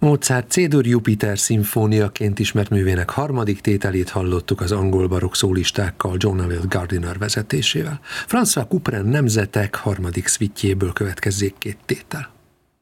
Mozart C-dur Jupiter szimfóniaként ismert művének harmadik tételét hallottuk az angol barokk szólistákkal, John Neville Gardiner vezetésével. François Couperin Nemzetek harmadik szvittjéből következzék két tétel.